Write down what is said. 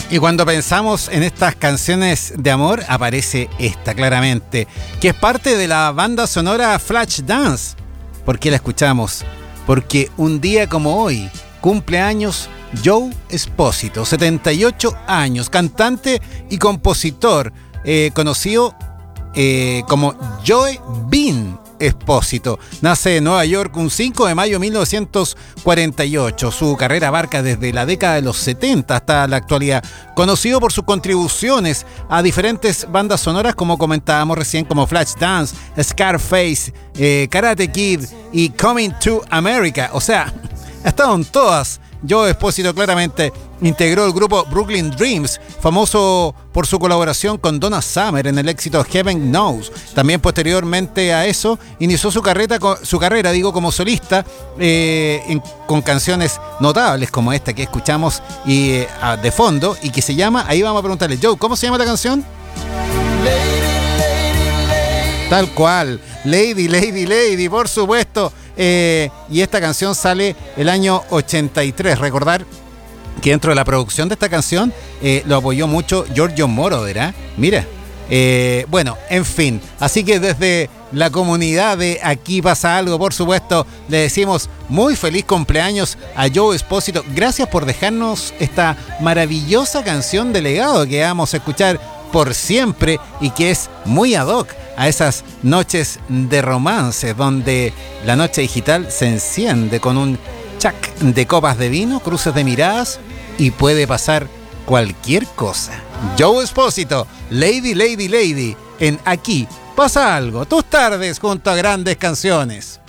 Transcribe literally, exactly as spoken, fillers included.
Y cuando pensamos en estas canciones de amor, aparece esta claramente, que es parte de la banda sonora Flashdance. ¿Por qué la escuchamos? Porque un día como hoy, cumple años Joe Esposito, setenta y ocho años, cantante y compositor, eh, conocido eh, como Joe Bean Esposito. Nace en Nueva York un cinco de mayo de mil novecientos cuarenta y ocho. Su carrera abarca desde la década de los setenta hasta la actualidad. Conocido por sus contribuciones a diferentes bandas sonoras, como comentábamos recién, como Flashdance, Scarface, eh, Karate Kid y Coming to America. O sea, ha estado en todas. Joe Esposito claramente integró el grupo Brooklyn Dreams, famoso por su colaboración con Donna Summer en el éxito Heaven Knows. También posteriormente a eso inició su carrera, su carrera digo, como solista eh, en, con canciones notables como esta que escuchamos y, eh, de fondo y que se llama, ahí vamos a preguntarle, Joe, ¿cómo se llama la canción? Lady, lady, lady. Tal cual, Lady, Lady, Lady, por supuesto. Eh, y esta canción sale el año ochenta y tres. Recordar que dentro de la producción de esta canción eh, lo apoyó mucho Giorgio Moroder, ¿eh? Mira, eh, bueno, en fin. Así que desde la comunidad de Aquí Pasa Algo, por supuesto, le decimos muy feliz cumpleaños a Joe Esposito. Gracias por dejarnos esta maravillosa canción de legado que vamos a escuchar por siempre y que es muy ad hoc a esas noches de romance donde la noche digital se enciende con un chac de copas de vino, cruces de miradas y puede pasar cualquier cosa. Joe Esposito, Lady, Lady, Lady, en Aquí Pasa Algo, tus tardes junto a grandes canciones.